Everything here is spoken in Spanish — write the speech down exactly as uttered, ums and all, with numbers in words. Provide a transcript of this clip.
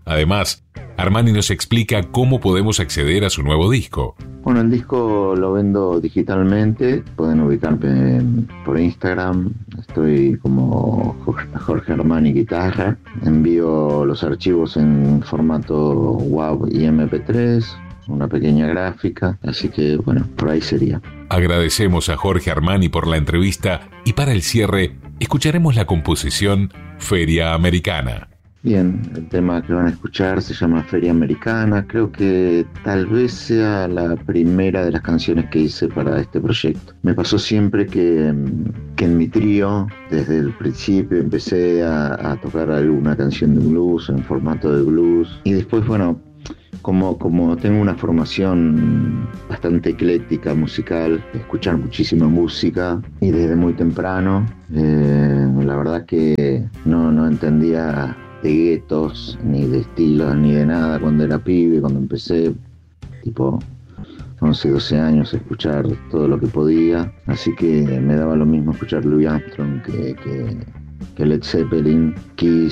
Además, Armani nos explica cómo podemos acceder a su nuevo disco. Bueno, el disco lo vendo digitalmente, pueden ubicarme por Instagram, estoy como Jorge Armani Guitarra, envío los archivos en formato WAV y eme pe tres, una pequeña gráfica, así que bueno, por ahí sería. Agradecemos a Jorge Armani por la entrevista y para el cierre escucharemos la composición Feria Americana. Bien, el tema que van a escuchar se llama Feria Americana. Creo que tal vez sea la primera de las canciones que hice para este proyecto. Me pasó siempre que, que en mi trío, desde el principio, empecé a, a tocar alguna canción de blues, en formato de blues. Y después, bueno, como, como tengo una formación bastante ecléctica musical, de escuchar muchísima música y desde muy temprano, eh, la verdad que no, no entendía de guetos, ni de estilos, ni de nada cuando era pibe, cuando empecé, tipo once, doce años, a escuchar todo lo que podía, así que me daba lo mismo escuchar Louis Armstrong que, que, que Led Zeppelin, Kiss,